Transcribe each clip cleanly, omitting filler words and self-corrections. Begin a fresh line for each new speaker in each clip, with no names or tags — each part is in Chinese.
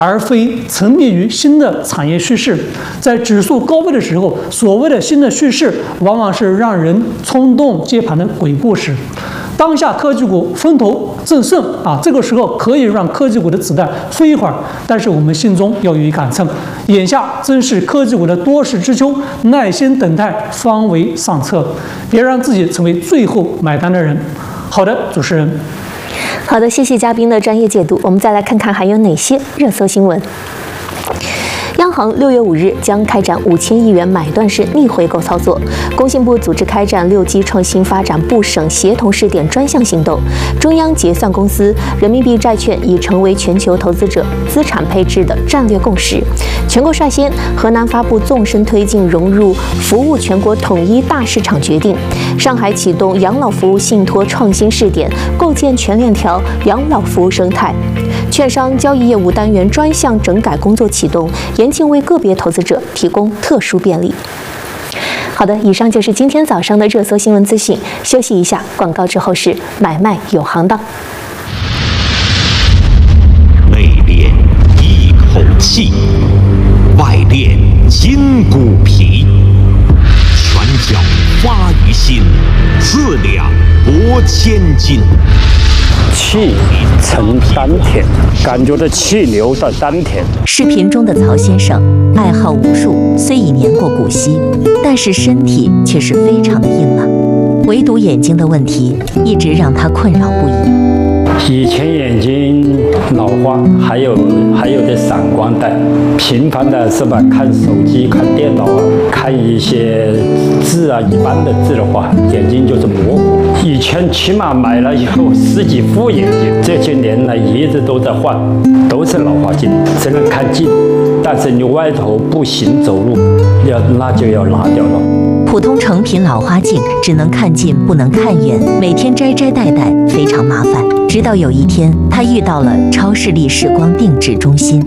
而非沉迷于新的产业趋势。在指数高位的时候，所谓的新的趋势，往往是让人冲动接盘的鬼故事。当下科技股风头正盛这个时候可以让科技股的子弹飞一会儿，但是我们心中要有一杆秤，眼下正是科技股的多事之秋，耐心等待方为上策，别让自己成为最后买单的人。好的，主持人。
好的，谢谢嘉宾的专业解读。我们再来看看还有哪些热搜新闻。央行6月5日将开展5000亿元买断式逆回购操作。工信部组织开展6G 创新发展部省协同试点专项行动。中央结算公司人民币债券已成为全球投资者资产配置的战略共识。全国率先，河南发布纵深推进融入服务全国统一大市场决定。上海启动养老服务信托创新试点，构建全链条养老服务生态。券商交易业务单元专项整改工作启动，严禁为个别投资者提供特殊便利。好的，以上就是今天早上的热搜新闻资讯。休息一下，广告之后是买卖有行当。
内敛一口气，外敛筋骨皮，拳脚发于心，四两拨千斤。
气沉丹田，感觉到气流到丹田。
视频中的曹先生爱好武术，虽已年过古稀，但是身体却是非常的硬朗。唯独眼睛的问题一直让他困扰不已。
以前眼睛老花，还有的散光带，频繁的是吧？看手机、看电脑看一些字一般的字的话，眼睛就是模糊。以前起码买了有10几副眼镜，这些年来一直都在换，都是老花镜，只能看近，但是你外头步行走路那就要拿掉了。
普通成品老花镜只能看近不能看远，每天摘摘戴戴非常麻烦。直到有一天，他遇到了超视力视光定制中心。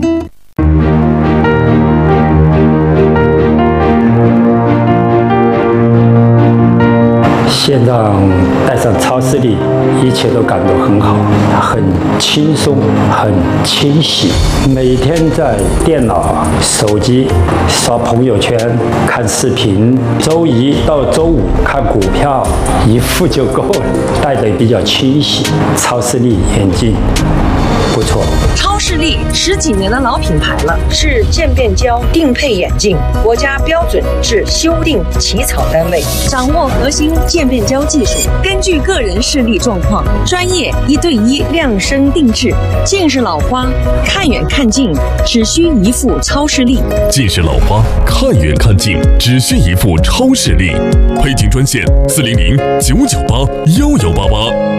现在戴上超视力，一切都感到很好，很轻松，很清晰。每天在电脑、手机刷朋友圈、看视频，周一到周五看股票，一副就够了，戴得比较清晰。超视力眼镜不错。
超视力10几年的老品牌了，是渐变焦定配眼镜，国家标准制修订起草单位，掌握核心渐变焦技术，根据个人视力状况，专业1对1量身定制。近视老花看远看近只需一副超视力，
近视老花看远看近只需一副超视力。配镜专线400-998-1188。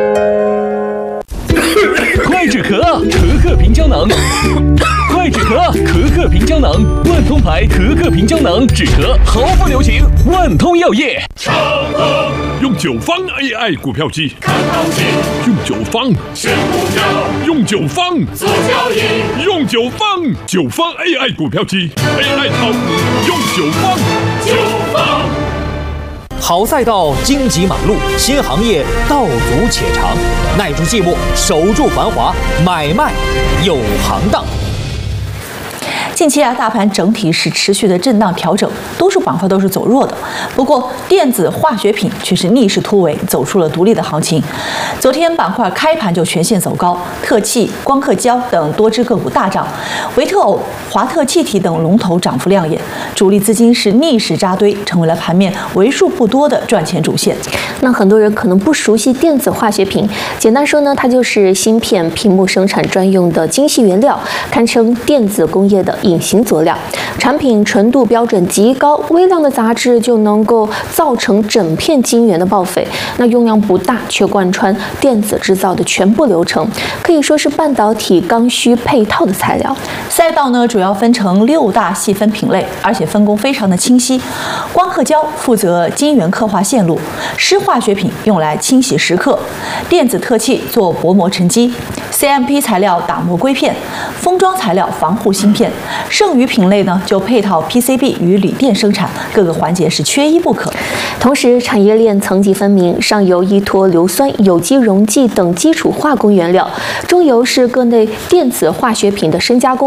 快止咳，可可平胶囊。快止咳，可可平胶囊，万通牌可可平胶囊，止咳毫不留情。万通药业。
用9方 AI 股票机
看行情，
用9方
选股票，
用9方
做交易，
用9方 AI 股票机 AI 炒股，用9方。
好赛道，荆棘马路，新行业道阻且长，耐住寂寞，守住繁华，买卖有行当。
近期大盘整体是持续的震荡调整，多数板块都是走弱的。不过，电子化学品却是逆势突围，走出了独立的行情。昨天板块开盘就全线走高，特气、光刻胶等多只个股大涨，维特偶、华特气体等龙头涨幅亮眼。主力资金是逆势扎堆，成为了盘面为数不多的赚钱主线。
那很多人可能不熟悉电子化学品，简单说呢，它就是芯片、屏幕生产专用的精细原料，堪称电子工业的隐形佐料。产品纯度标准极高，微量的杂质就能够造成整片晶圆的报废。那用量不大，却贯穿电子制造的全部流程，可以说是半导体刚需配套的材料。
赛道呢，主要分成6大细分品类，而且分工非常的清晰。光刻胶负责晶圆刻画线路，湿化学品用来清洗蚀刻，电子特气做薄膜沉积， CMP 材料打磨硅片，封装材料防护芯片。剩余品类呢，就配套 PCB 与锂电生产，各个环节是缺一不可。
同时，产业链层级分明，上游依托硫酸、有机溶剂等基础化工原料，中游是各类电子化学品的深加工。